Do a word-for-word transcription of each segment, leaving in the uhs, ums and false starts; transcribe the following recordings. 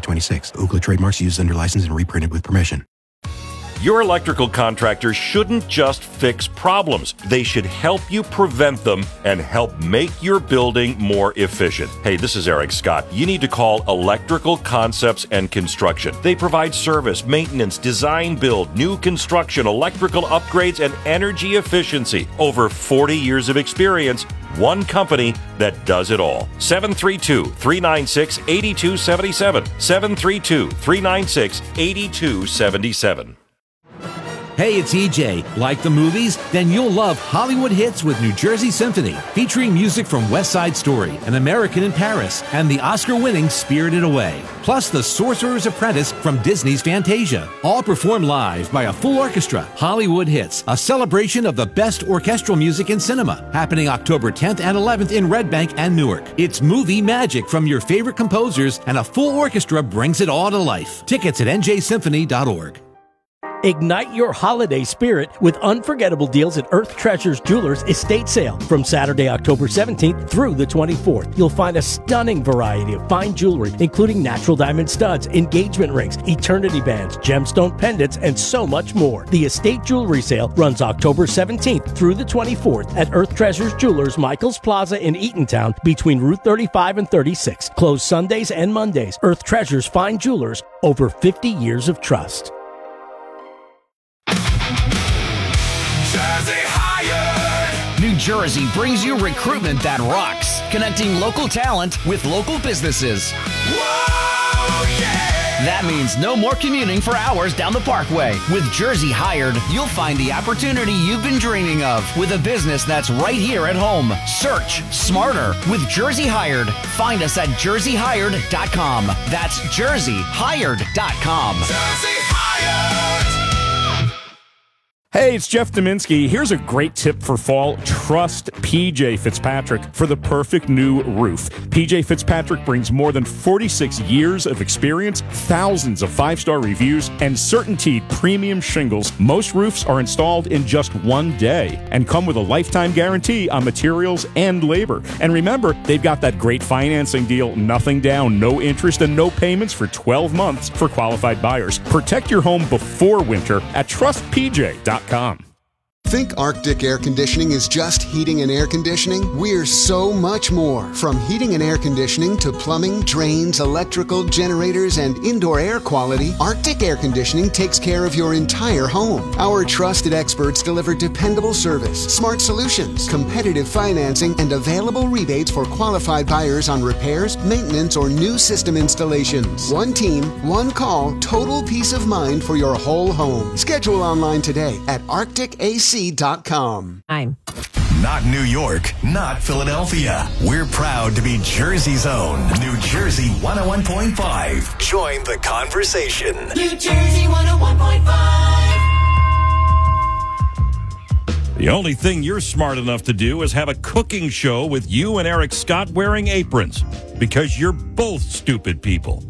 twenty-six. Ookla trademarks used under license and reprinted with permission. Your electrical contractor shouldn't just fix problems. They should help you prevent them and help make your building more efficient. Hey, this is Eric Scott. You need to call Electrical Concepts and Construction. They provide service, maintenance, design build, new construction, electrical upgrades, and energy efficiency. Over forty years of experience. One company that does it all. seven three two, three nine six, eight two seven seven. seven three two, three nine six, eight two seven seven. Hey, it's E J. Like the movies? Then you'll love Hollywood Hits with New Jersey Symphony, featuring music from West Side Story, An American in Paris, and the Oscar-winning Spirited Away. Plus The Sorcerer's Apprentice from Disney's Fantasia. All performed live by a full orchestra. Hollywood Hits, a celebration of the best orchestral music in cinema, happening October tenth and eleventh in Red Bank and Newark. It's movie magic from your favorite composers, and a full orchestra brings it all to life. Tickets at n j symphony dot org. Ignite your holiday spirit with unforgettable deals at Earth Treasures Jewelers Estate Sale. From Saturday, October seventeenth through the twenty-fourth, you'll find a stunning variety of fine jewelry, including natural diamond studs, engagement rings, eternity bands, gemstone pendants, and so much more. The Estate Jewelry Sale runs October seventeenth through the twenty-fourth at Earth Treasures Jewelers, Michaels Plaza in Eatontown, between Route thirty-five and thirty-six. Closed Sundays and Mondays. Earth Treasures Fine Jewelers, over fifty years of trust. New Jersey brings you recruitment that rocks, connecting local talent with local businesses. Whoa, yeah! That means no more commuting for hours down the Parkway. With Jersey Hired, you'll find the opportunity you've been dreaming of with a business that's right here at home. Search smarter with Jersey Hired. Find us at jersey hired dot com. That's jersey hired dot com. Jersey Hired! Hey, it's Jeff Dominski. Here's a great tip for fall. Trust P J Fitzpatrick for the perfect new roof. P J Fitzpatrick brings more than forty-six years of experience, thousands of five-star reviews, and CertainTeed premium shingles. Most roofs are installed in just one day and come with a lifetime guarantee on materials and labor. And remember, they've got that great financing deal, nothing down, no interest, and no payments for twelve months for qualified buyers. Protect your home before winter at trust p j dot com. Think Arctic Air Conditioning is just heating and air conditioning? We're so much more. From heating and air conditioning to plumbing, drains, electrical, generators, and indoor air quality, Arctic Air Conditioning takes care of your entire home. Our trusted experts deliver dependable service, smart solutions, competitive financing, and available rebates for qualified buyers on repairs, maintenance, or new system installations. One team, one call, total peace of mind for your whole home. Schedule online today at arctic a c dot com. I'm not New York, not Philadelphia. We're proud to be Jersey's own New Jersey one oh one point five. Join the conversation. New Jersey one oh one point five. The only thing you're smart enough to do is have a cooking show with you and Eric Scott wearing aprons, because you're both stupid people.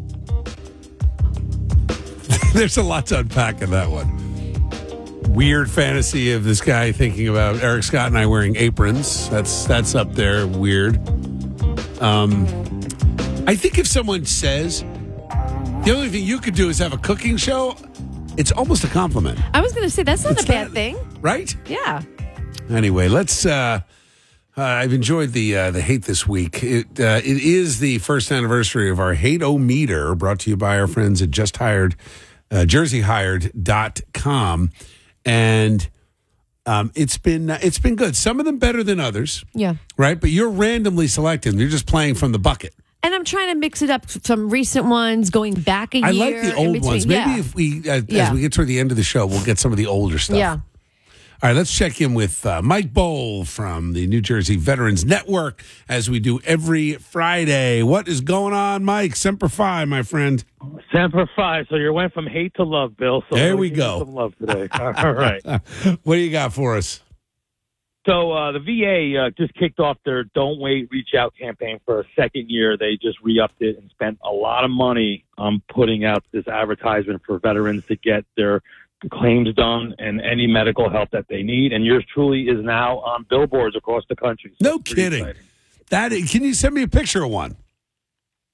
There's a lot to unpack in that one. Weird fantasy of this guy thinking about Eric Scott and I wearing aprons. That's that's up there. Weird. Um, I think if someone says the only thing you could do is have a cooking show, it's almost a compliment. I was going to say that's not it's a bad not, thing, right? Yeah. Anyway, let's. Uh, uh, I've enjoyed the uh, the hate this week. It uh, it is the first anniversary of our hate-o-meter, brought to you by our friends at Just Hired, uh, jersey hired dot com. And um, it's been uh, it's been good. Some of them better than others. Yeah. Right? But you're randomly selecting. You're just playing from the bucket. And I'm trying to mix it up. Some recent ones, going back a I year. like the old ones. Maybe yeah. if we, uh, yeah. as we get toward the end of the show, we'll get some of the older stuff. Yeah. All right, let's check in with uh, Mike Bowl from the New Jersey Veterans Network, as we do every Friday. What is going on, Mike? Semper Fi, my friend. Semper Fi. So you went from hate to love, Bill. So there we go. Some love today. All right. What do you got for us? So uh, the V A uh, just kicked off their Don't Wait, Reach Out campaign for a second year. They just re-upped it and spent a lot of money on putting out this advertisement for veterans to get their claims done and any medical help that they need. And yours truly is now on billboards across the country. So no kidding. Exciting. That can you send me a picture of one?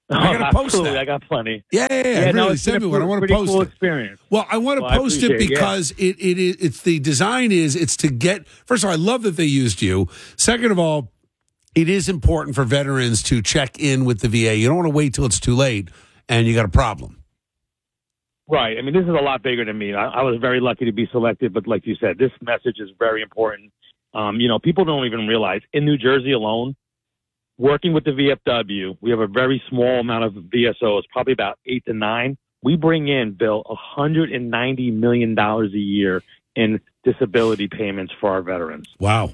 I got to post Absolutely, that. I got plenty. Yeah, yeah, yeah. Yeah, no, really, it's send been me a one. I want to pretty post cool it. experience. Well, I want to Well, I post it appreciate it, yeah. because it, it is it's the design is it's to get. First of all, I love that they used you. Second of all, it is important for veterans to check in with the V A. You don't want to wait till it's too late and you got a problem. Right. I mean, this is a lot bigger than me. I, I was very lucky to be selected, but like you said, this message is very important. Um, you know, people don't even realize in New Jersey alone, working with the V F W, we have a very small amount of V S Os, probably about eight to nine. We bring in, Bill, one hundred ninety million dollars a year in disability payments for our veterans. Wow.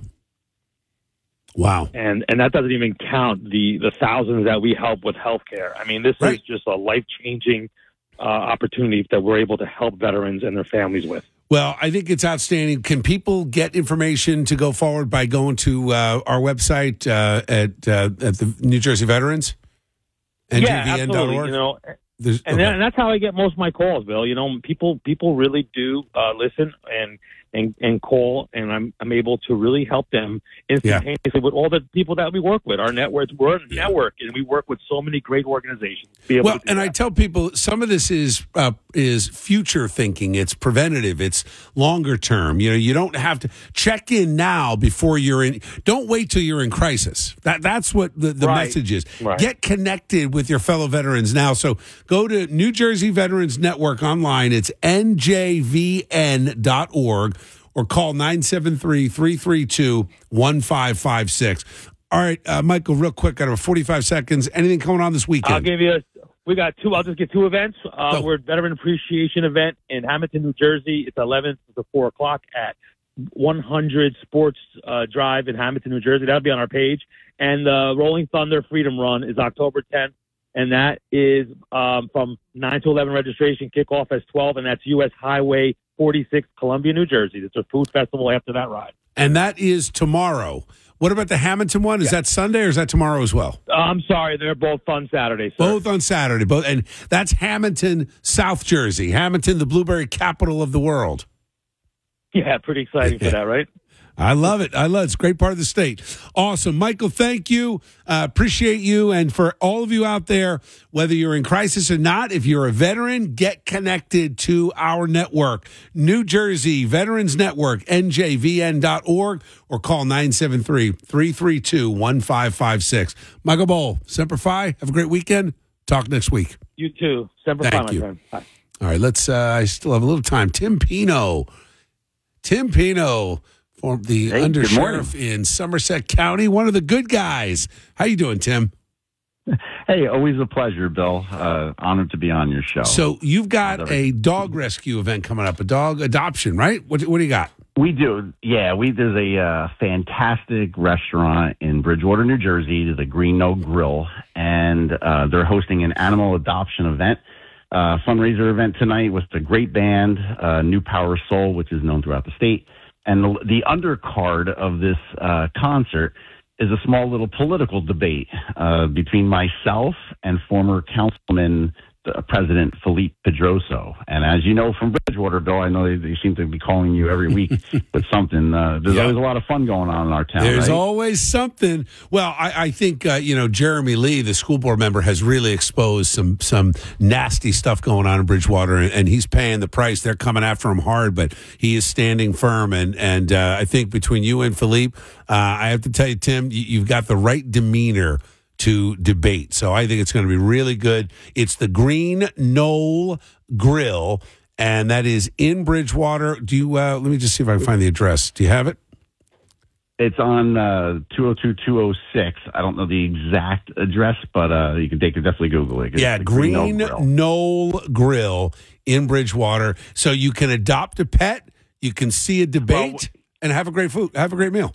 Wow. And and that doesn't even count the, the thousands that we help with health care. I mean, this Right. is just a life-changing uh, opportunity that we're able to help veterans and their families with. Well, I think it's outstanding. Can people get information to go forward by going to uh, our website uh, at uh, at the New Jersey Veterans? N J V N dot org? Yeah, absolutely. You know, There's- and, okay. that, and that's how I get most of my calls, Bill. You know, people people really do uh, listen and, and and call, and I'm I'm able to really help them instantaneously with all the people that we work with. Our network, we're a network, and we work with so many great organizations. To be able Well, to do and that. I tell people some of this is uh, is future thinking. It's preventative. It's longer term. You know, you don't have to check in now before you're in. Don't wait till you're in crisis. That that's what the, the Right. message is. Right. Get connected with your fellow veterans now. So go to New Jersey Veterans Network online. It's N J V N dot org or call nine seven three, three three two, one five five six. All right, uh, Michael, real quick, out of forty-five seconds. Anything going on this weekend? I'll give you. A, we got two. I'll just get two events. Uh, Go. We're at Veteran Appreciation event in Hamilton, New Jersey. It's eleventh to four o'clock at one hundred Sports uh, Drive in Hamilton, New Jersey. That'll be on our page. And the Rolling Thunder Freedom Run is October tenth, and that is um, from nine to eleven registration. Kickoff as twelve, and that's U S Highway forty-six, Columbia, New Jersey. It's a food festival after that ride. And that is tomorrow. What about the Hamilton one? Is that Sunday or is that tomorrow as well? Uh, I'm sorry, they're both fun Saturdays. Sir. Both on Saturday. Both, and that's Hamilton, South Jersey. Hamilton, the blueberry capital of the world. Yeah, pretty exciting for that, right? I love it. I love it. It's a great part of the state. Awesome. Michael, thank you. Uh, appreciate you. And for all of you out there, whether you're in crisis or not, if you're a veteran, get connected to our network. New Jersey Veterans Network, N J V N dot org, or call nine seven three, three three two, one five five six. Michael Bowl, Semper Fi. Have a great weekend. Talk next week. You too. Semper Fi, Thank my you. friend. Bye. All right, let's, uh, I still have a little time. Tim Pino. Tim Pino. For the Hey, under good morning. sheriff in Somerset County, one of the good guys. How you doing, Tim? Hey, always a pleasure, Bill. Uh, honored to be on your show. So you've got a dog rescue event coming up, a dog adoption, right? What, what do you got? We do, yeah. We there's a uh, fantastic restaurant in Bridgewater, New Jersey, the Green No Grill, and uh, they're hosting an animal adoption event, uh, fundraiser event tonight with a great band, uh, New Power Soul, which is known throughout the state. And the, the undercard of this uh, concert is a small little political debate uh, between myself and former councilman uh, President Philippe Pedroso. And as you know from Bridgewater, Bill, I know they, they seem to be calling you every week with something. Uh, there's Yeah. always a lot of fun going on in our town. There's right? always something. Well, I, I think uh, you know Jeremy Lee, the school board member, has really exposed some some nasty stuff going on in Bridgewater, and, and he's paying the price. They're coming after him hard, but he is standing firm. And and uh, I think between you and Philippe, uh, I have to tell you, Tim, you, you've got the right demeanor to debate. So I think it's going to be really good. It's the Green Knoll Grill, and that is in Bridgewater. Do you? Uh, let me just see if I can find the address. Do you have it? It's on uh, two oh two, two oh six. I don't know the exact address, but uh, you can take it, definitely Google it. It's Yeah, the Green Knoll Grill. Knoll Grill in Bridgewater. So you can adopt a pet, you can see a debate, and have a great food, have a great meal.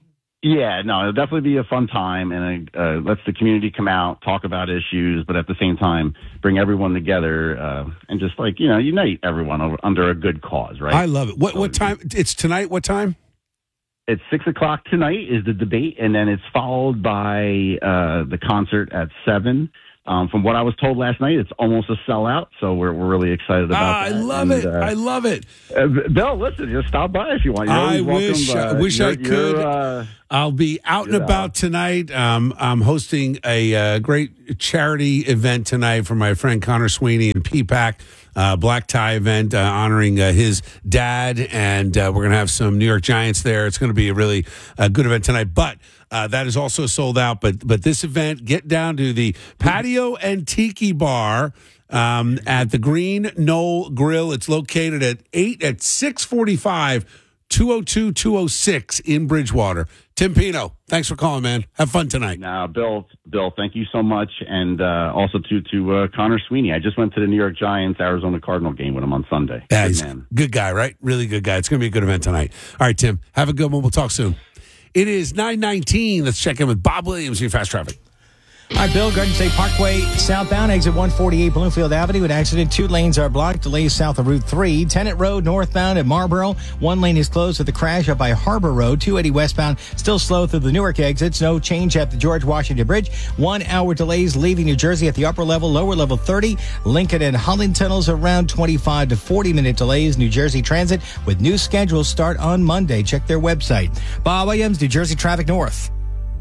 Yeah, no, it'll definitely be a fun time, and it uh, lets the community come out, talk about issues, but at the same time, bring everyone together uh, and just like, you know, unite everyone over, under a good cause, right? I love it. What what time? It's tonight. What time? It's six o'clock tonight is the debate, and then it's followed by uh, the concert at seven. Um, from what I was told last night, it's almost a sellout, so we're we're really excited about Ah, I that. love And, it. uh, I love it. Uh, Bill, listen, just stop by if you want. You're I always welcome. wish- I Uh, wish you're- I could. you're, uh, I'll be out and Good about out. tonight. Um, I'm hosting a uh, great charity event tonight for my friend Connor Sweeney and P PAC. Uh, black tie event uh, honoring uh, his dad, and uh, we're going to have some New York Giants there. It's going to be a really uh, good event tonight, but uh, that is also sold out. But but this event, get down to the Patio and Tiki Bar um, at the Green Knoll Grill. It's located at eight at six forty-five, two oh two, two oh six in Bridgewater. Tim Pino, thanks for calling, man. Have fun tonight. Now, Bill, Bill, thank you so much, and uh, also to to uh, Connor Sweeney. I just went to the New York Giants Arizona Cardinal game with him on Sunday. Yeah, Good he's man. a good guy, right? Really good guy. It's going to be a good event tonight. All right, Tim, have a good one. We'll talk soon. It is nine nineteen. Let's check in with Bob Williams in your fast traffic. All right, Bill, Garden State Parkway southbound, exit one forty-eight Bloomfield Avenue. An accident. Two lanes are blocked. Delays south of Route three. Tennant Road northbound at Marlboro. One lane is closed with the crash up by Harbor Road. two eighty westbound, still slow through the Newark exits. No change at the George Washington Bridge. One hour delays leaving New Jersey at the upper level, lower level thirty. Lincoln and Holland tunnels around twenty-five to forty minute delays. New Jersey Transit with new schedules start on Monday. Check their website. Bob Williams, New Jersey Traffic North.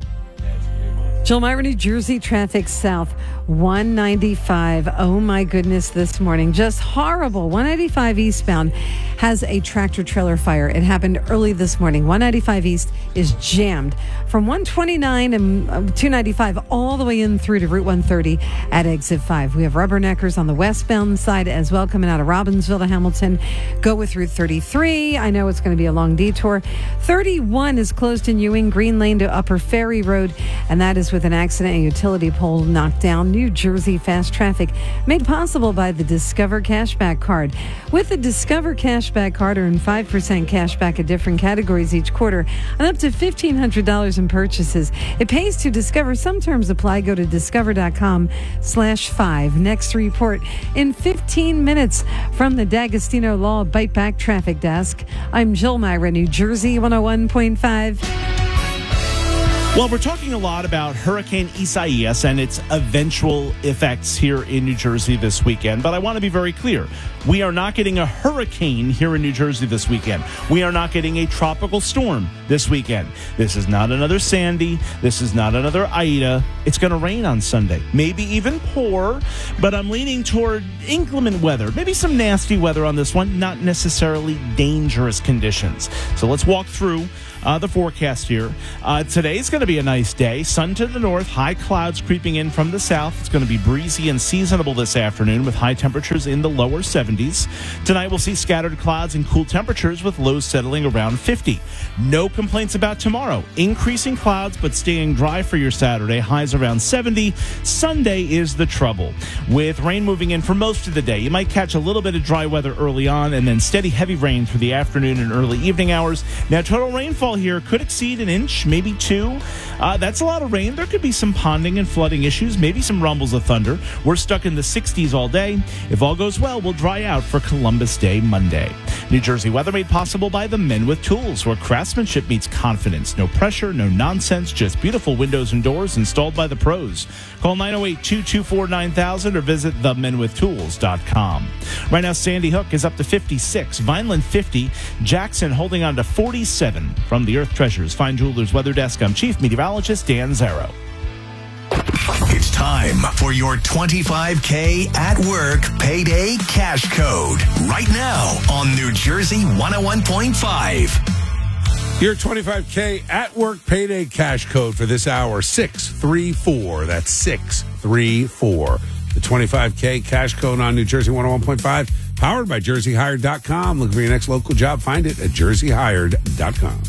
Jill Myra, New Jersey traffic south, one ninety-five. Oh my goodness, this morning. Just horrible. one ninety-five eastbound has a tractor trailer fire. It happened early this morning. one ninety-five east is jammed from one twenty-nine and two ninety-five all the way in through to Route one thirty at exit five. We have rubberneckers on the westbound side as well coming out of Robbinsville to Hamilton. Go with Route thirty-three. I know it's going to be a long detour. thirty-one is closed in Ewing, Green Lane to Upper Ferry Road, and that is with an accident and utility pole knocked down. New Jersey fast traffic made possible by the Discover Cashback Card. With the Discover Cashback Card, earn five percent cash back at different categories each quarter and up to fifteen hundred dollars in purchases. It pays to Discover. Some terms apply. Go to discover.com slash five. Next report in fifteen minutes from the D'Agostino Law Bite Back Traffic Desk. I'm Jill Myra, New Jersey one oh one point five. Well, we're talking a lot about Hurricane Isaias and its eventual effects here in New Jersey this weekend. But I want to be very clear. We are not getting a hurricane here in New Jersey this weekend. We are not getting a tropical storm this weekend. This is not another Sandy. This is not another Ida. It's going to rain on Sunday. Maybe even pour. But I'm leaning toward inclement weather. Maybe some nasty weather on this one. Not necessarily dangerous conditions. So let's walk through Uh, the forecast here. Uh, today's going to be a nice day. Sun to the north, high clouds creeping in from the south. It's going to be breezy and seasonable this afternoon with high temperatures in the lower seventies. Tonight we'll see scattered clouds and cool temperatures with lows settling around fifty. No complaints about tomorrow. Increasing clouds but staying dry for your Saturday. Highs around seventy. Sunday is the trouble. With rain moving in for most of the day, you might catch a little bit of dry weather early on and then steady heavy rain through the afternoon and early evening hours. Now total rainfall here could exceed an inch, maybe two. Uh, that's a lot of rain. There could be some ponding and flooding issues, maybe some rumbles of thunder. We're stuck in the sixties all day. If all goes well, we'll dry out for Columbus Day Monday. New Jersey weather made possible by the Men with Tools, where craftsmanship meets confidence. No pressure, no nonsense, just beautiful windows and doors installed by the pros. Call nine oh eight, two two four, nine thousand or visit the men with tools dot com. Right now, Sandy Hook is up to fifty-six, Vineland fifty, Jackson holding on to forty-seven. From the Earth Treasures Fine Jewelers Weather Desk, I'm Chief Meteorologist Dan Zarrow. It's time for your twenty-five K at work payday cash code. Right now on New Jersey one oh one point five. Your twenty-five K at work payday cash code for this hour, six three four. That's six three four. The twenty-five K cash code on New Jersey one oh one point five, powered by jersey hired dot com. Looking for your next local job? Find it at jersey hired dot com.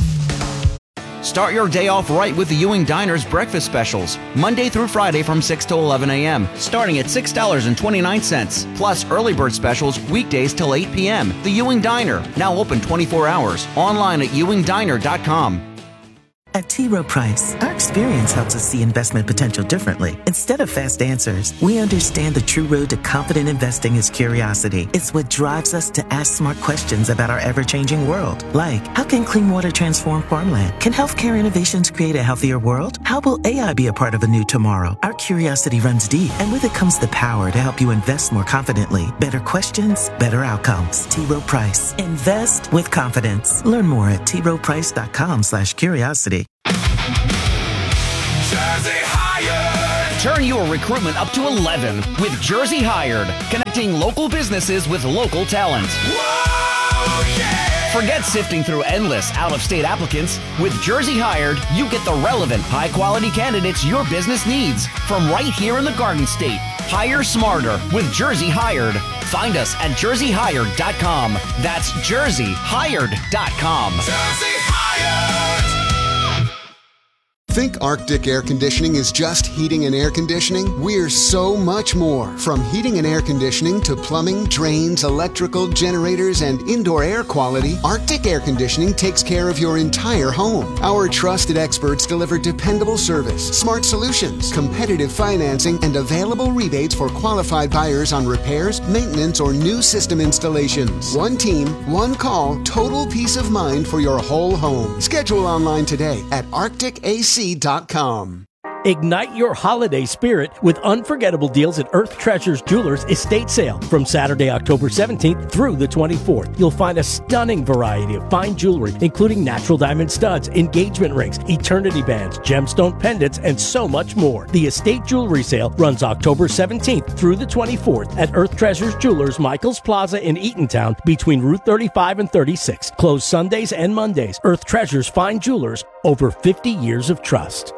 Start your day off right with the Ewing Diner's breakfast specials. Monday through Friday from six to eleven a.m., starting at six dollars and twenty-nine cents. Plus early bird specials weekdays till eight p.m. The Ewing Diner, now open twenty-four hours. Online at ewing diner dot com. At T. Rowe Price, our experience helps us see investment potential differently. Instead of fast answers, we understand the true road to confident investing is curiosity. It's what drives us to ask smart questions about our ever-changing world. Like, how can clean water transform farmland? Can healthcare innovations create a healthier world? How will A I be a part of a new tomorrow? Our curiosity runs deep, and with it comes the power to help you invest more confidently. Better questions, better outcomes. T. Rowe Price. Invest with confidence. Learn more at t rowe price dot com slash curiosity. Jersey Hired. Turn your recruitment up to eleven with Jersey Hired, connecting local businesses with local talent. Whoa, yeah. Forget sifting through endless out-of-state applicants. With Jersey Hired, you get the relevant, high-quality candidates your business needs from right here in the Garden State. Hire smarter with Jersey Hired. Find us at jersey hired dot com. That's jersey hired dot com. Jersey Hired! Think Arctic Air Conditioning is just heating and air conditioning? We're so much more. From heating and air conditioning to plumbing, drains, electrical, generators, and indoor air quality, Arctic Air Conditioning takes care of your entire home. Our trusted experts deliver dependable service, smart solutions, competitive financing, and available rebates for qualified buyers on repairs, maintenance, or new system installations. One team, one call, total peace of mind for your whole home. Schedule online today at arctic a c dot com. Ignite your holiday spirit with unforgettable deals at Earth Treasures Jewelers Estate Sale. From Saturday, October seventeenth through the twenty-fourth, you'll find a stunning variety of fine jewelry, including natural diamond studs, engagement rings, eternity bands, gemstone pendants, and so much more. The Estate Jewelry Sale runs October seventeenth through the twenty-fourth at Earth Treasures Jewelers, Michaels Plaza in Eatontown, between Route thirty-five and thirty-six. Closed Sundays and Mondays. Earth Treasures Fine Jewelers, over fifty years of trust.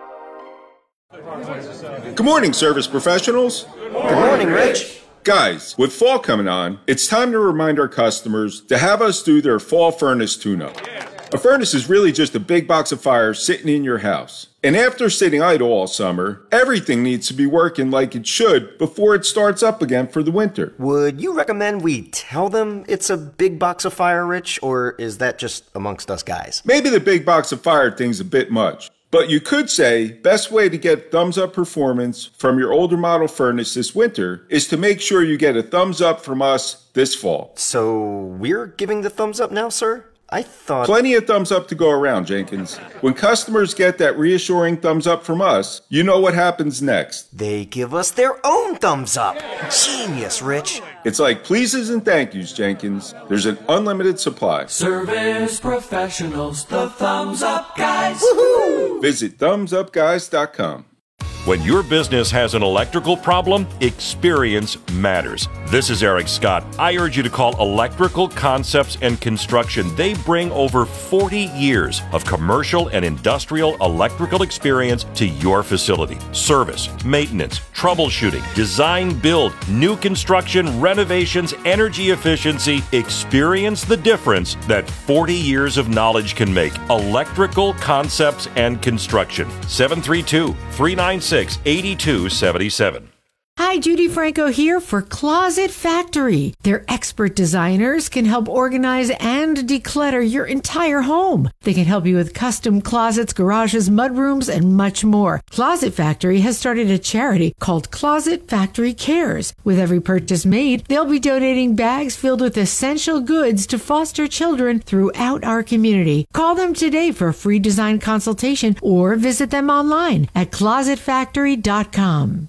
Good morning, service professionals. Good morning, Rich. Guys, with fall coming on, it's time to remind our customers to have us do their fall furnace tune-up. A furnace is really just a big box of fire sitting in your house. And after sitting idle all summer, everything needs to be working like it should before it starts up again for the winter. Would you recommend we tell them it's a big box of fire, Rich, or is that just amongst us guys? Maybe the big box of fire thing's a bit much. But you could say, best way to get thumbs up performance from your older model furnace this winter is to make sure you get a thumbs up from us this fall. So we're giving the thumbs up now, sir? I thought... Plenty of thumbs up to go around, Jenkins. When customers get that reassuring thumbs up from us, you know what happens next. They give us their own thumbs up. Genius, Rich. It's like pleases and thank yous, Jenkins. There's an unlimited supply. Service professionals, the thumbs up guys. Woohoo! Visit thumbs up guys dot com. When your business has an electrical problem, experience matters. This is Eric Scott. I urge you to call Electrical Concepts and Construction. They bring over forty years of commercial and industrial electrical experience to your facility. Service, maintenance, troubleshooting, design, build, new construction, renovations, energy efficiency. Experience the difference that forty years of knowledge can make. Electrical Concepts and Construction. seven three two, three nine six, eight two seven seven. Hi, Judy Franco here for Closet Factory. Their expert designers can help organize and declutter your entire home. They can help you with custom closets, garages, mudrooms, and much more. Closet Factory has started a charity called Closet Factory Cares. With every purchase made, they'll be donating bags filled with essential goods to foster children throughout our community. Call them today for a free design consultation or visit them online at closet factory dot com.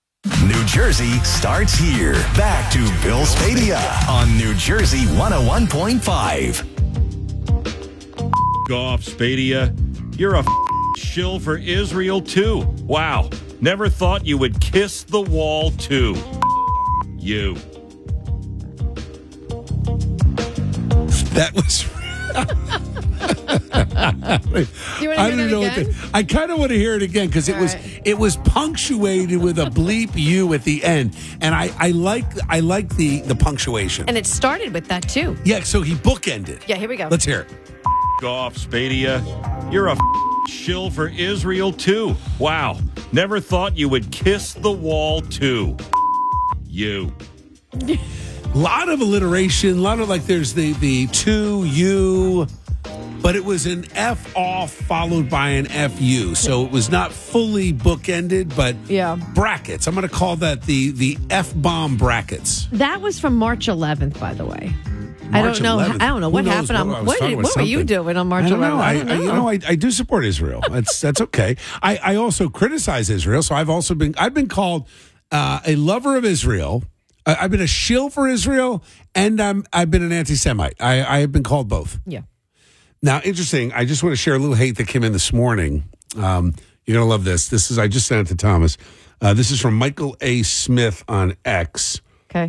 New Jersey starts here. Back to Bill Spadea on New Jersey one oh one point five. Go off, Spadea. You're a shill for Israel, too. Wow. Never thought you would kiss the wall, too. You. That was... You want to I hear don't that know again? what the, I kind of want to hear it again because it All was right. it was punctuated with a bleep you at the end, and I I like I like the the punctuation. And it started with that too. Yeah, so he bookended. Yeah, here we go. Let's hear it. Go off, Spadea. You're a shill for Israel, too. Wow. Never thought you would kiss the wall, too. You. A lot of alliteration, a lot of like there's the the to you. but it was an F off followed by an F U. So it was not fully bookended, but yeah. brackets. I'm going to call that the, the F-bomb brackets. That was from March eleventh, by the way. I March don't know. eleventh. I don't know what Who happened. knows On, what I was what talking what about were you something. doing on March I don't know. eleventh? I, I don't know. I, you know, I, I do support Israel. That's that's okay. I, I also criticize Israel. So I've also been I've been called uh, a lover of Israel. I, I've been a shill for Israel, and I'm I've been an anti-Semite. I, I have been called both. Yeah. Now, interesting. I just want to share a little hate that came in this morning. Um, you're gonna love this. This is I just sent it to Thomas. Uh, this is from Michael A. Smith on X.